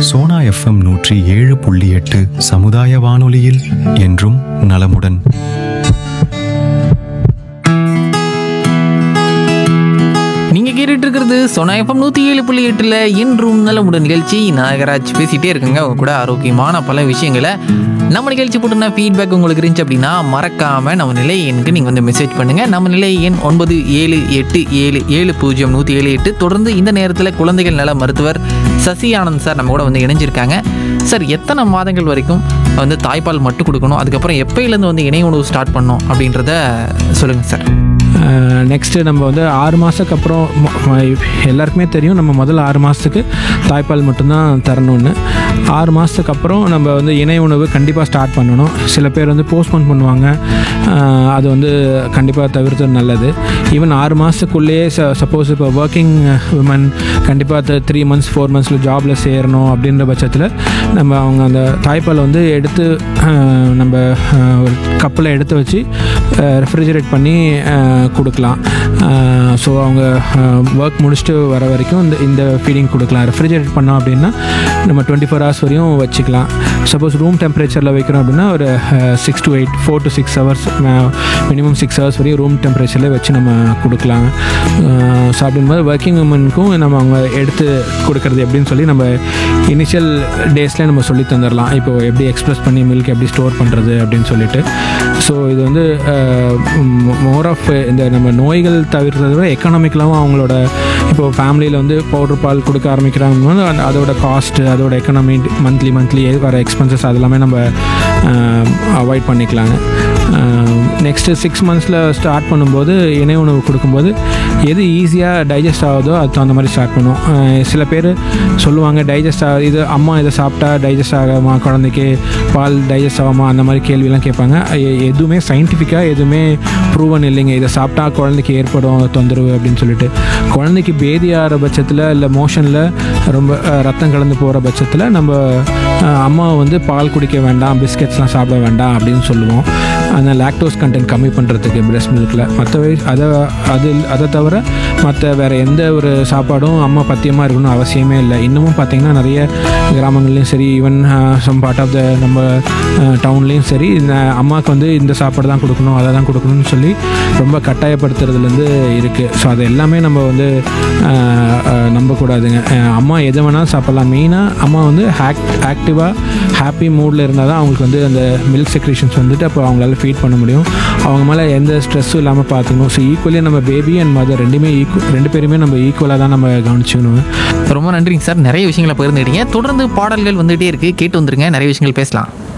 Sona FM 107.8 சமுதாய வானொலியில் என்றும் நலமுடன். நீங்க கேட்டுட்டு இருக்கிறது சோனா எஃப்எம் 107.8 என்றும் நலமுடன் நிகழ்ச்சி. நாகராஜ் பேசிட்டே இருக்குங்க அவங்க கூட ஆரோக்கியமான பல விஷயங்களை. நம்ம நிகழ்ச்சி போட்டுனா ஃபீட்பேக் உங்களுக்கு இருந்துச்சு அப்படின்னா மறக்காம நம்ம நிலை எண்ணுக்கு நீங்க வந்து மெசேஜ் பண்ணுங்க. நம்ம நிலை எண் 9787700178. தொடர்ந்து இந்த நேரத்தில் குழந்தைகள் நல மருத்துவர் சசி ஆனந்த் சார் நம்ம கூட வந்து இணைஞ்சிருக்காங்க. சார், எத்தனை மாதங்கள் வரைக்கும் வந்து தாய்ப்பால் மட்டும் கொடுக்கணும், அதுக்கப்புறம் எப்பயிலேருந்து வந்து இணை உணவு ஸ்டார்ட் பண்ணணும் அப்படின்றத சொல்லுங்கள் சார். நெக்ஸ்ட்டு நம்ம வந்து 6 மாதத்துக்கு அப்புறம் எல்லாருக்குமே தெரியும், நம்ம முதல்ல 6 மாதத்துக்கு தாய்ப்பால் மட்டும்தான் தரணும்னு. 6 மாதத்துக்கு அப்புறம் நம்ம வந்து இணை உணவு கண்டிப்பாக ஸ்டார்ட் பண்ணணும். சில பேர் வந்து போஸ்ட்போன் பண்ணுவாங்க, அது வந்து கண்டிப்பாக தவிர்த்தது நல்லது. ஈவன் 6 மாதத்துக்குள்ளேயே சப்போஸ் இப்போ ஒர்க்கிங் விமன் கண்டிப்பாக 3 months 4 months ஜாபில் சேரணும் அப்படின்ற பட்சத்தில் நம்ம அவங்க அந்த தாய்ப்பால் வந்து எடுத்து நம்ம ஒரு கப்பில் எடுத்து வச்சு ரெஃப்ரிஜரேட் பண்ணி கொடுக்கலாம். ஸோ அவங்க ஒர்க் முடிச்சுட்டு வர வரைக்கும் இந்த ஃபீடிங் கொடுக்கலாம். ரெஃப்ரிஜரேட் பண்ணோம் அப்படின்னா நம்ம 24 hours வரையும் வச்சுக்கலாம். சப்போஸ் ரூம் டெம்பரேச்சரில் வைக்கிறோம் அப்படின்னா ஒரு 6 to 8 4 to 6 hours minimum 6 hours வரையும் ரூம் டெம்பரேச்சரில் வச்சு நம்ம கொடுக்கலாம். ஸோ அப்படின்போது ஒர்க்கிங் உமனுக்கும் நம்ம அவங்க எடுத்து கொடுக்கறது எப்படின்னு சொல்லி நம்ம இனிஷியல் டேஸ்லேயே நம்ம சொல்லி தந்துடலாம். இப்போது எப்படி எக்ஸ்ப்ரெஸ் பண்ணி மில்க் எப்படி ஸ்டோர் பண்ணுறது அப்படின்னு சொல்லிட்டு. ஸோ இது வந்து மோர் ஆஃப் இந்த நம்ம நோய்கள் தவிர்த்ததை விட எக்கனாமிக்கலாகவும் அவங்களோட இப்போது ஃபேமிலியில் வந்து பவுடர் பால் கொடுக்க ஆரம்பிக்கிறாங்க, அதோட காஸ்ட்டு அதோட எக்கனாமி மந்த்லி வர எக்ஸ்பென்சஸ் அதெல்லாமே நம்ம அவாய்ட் பண்ணிக்கலாங்க. நெக்ஸ்ட்டு 6 monthஸில் ஸ்டார்ட் பண்ணும்போது இணை உணவு கொடுக்கும்போது எது ஈஸியாக டைஜஸ்ட் ஆகுதோ அது தகுந்த மாதிரி ஸ்டார்ட் பண்ணும். சில பேர் சொல்லுவாங்க டைஜஸ்ட் இது அம்மா இதை சாப்பிட்டா டைஜஸ்ட் ஆகாமா, குழந்தைக்கு பால் டைஜஸ்ட் ஆகாமா, அந்த மாதிரி கேள்வியெல்லாம் கேட்பாங்க. எதுவுமே சயின்டிஃபிக்காக எதுவுமே ப்ரூவன் இல்லைங்க, இதை சாப்பிட்டா குழந்தைக்கு ஏற்படும் தொந்தரவு அப்படின்னு சொல்லிட்டு. குழந்தைக்கு பேதி ஆகிற பட்சத்தில் இல்லை மோஷனில் ரொம்ப ரத்தம் கலந்து போகிற பட்சத்தில் நம்ம அம்மா வந்து பால் குடிக்க வேண்டாம், பிஸ்கெட்ஸ்லாம் சாப்பிட வேண்டாம் அப்படின்னு சொல்லுவோம். அந்த லாக்டோஸ் கண்டென்ட் கம்மி பண்ணுறதுக்கு பிரெஸ்ட் மில்கில். மற்றவை அதை தவிர மற்ற வேறு எந்த ஒரு சாப்பாடும் அம்மா பத்தியமாக இருக்கணும்னு அவசியமே இல்லை. இன்னமும் பார்த்திங்கன்னா நிறைய கிராமங்கள்லேயும் சரி, even some part of the நம்ம டவுன்லேயும் சரி, இந்த அம்மாவுக்கு வந்து இந்த சாப்பாடு தான் கொடுக்கணும் அதை தான் கொடுக்கணும்னு சொல்லி ரொம்ப கட்டாயப்படுத்துறதுலேருந்து இருக்குது. ஸோ அது எல்லாமே நம்ம வந்து நம்பக்கூடாதுங்க. அம்மா எது வேணாலும் சாப்பிட்லாம். மெயினாக அம்மா வந்து ஆக்டிவாக ஹாப்பி மூடில் இருந்தால் தான் அவங்களுக்கு வந்து அந்த மில்க் செக்ரேஷன்ஸ் வந்துட்டு அப்போ அவங்களால ஃபீட் பண்ண முடியும். அவங்க மேலே எந்த ஸ்ட்ரெஸ்ஸும் இல்லாமல் பார்த்துக்கணும். ஸோ ஈக்குவலி நம்ம பேபி அண்ட் மதர் ரெண்டு பேருமே நம்ம ஈக்குவலாக தான் நம்ம கவனிச்சுக்கணும். ரொம்ப நன்றிங்க சார், நிறைய விஷயங்களை பகிர்ந்துக்கிட்டீங்க. தொடர்ந்து பாடல்கள் வந்துகிட்டே இருக்குது, கேட்டு வந்துருங்க, நிறைய விஷயங்கள் பேசலாம்.